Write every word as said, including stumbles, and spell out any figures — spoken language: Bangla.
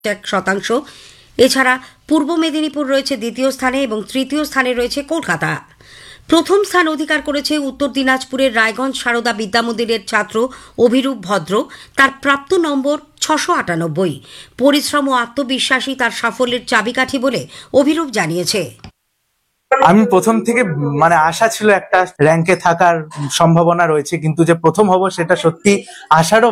এক শতাংশ। এছাড়া পূর্ব মেদিনীপুর রয়েছে দ্বিতীয় স্থানে এবং তৃতীয় স্থানে রয়েছে কলকাতা। প্রথম স্থান অধিকার করেছে উত্তর দিনাজপুরের রায়গঞ্জ সারদা বিদ্যামন্দিরের ছাত্র অভিরূপ ভদ্র। তার প্রাপ্ত নম্বর ছশো আটানব্বই। পরিশ্রম ও আত্মবিশ্বাসী তার সাফল্যের চাবিকাঠি বলে অভিরূপ জানিয়েছে। আমি প্রথম থেকে মানে আশা ছিল একটা র্যাঙ্কে থাকার সম্ভাবনা রয়েছে, কিন্তু যে প্রথম হব সেটা সত্যি আশারও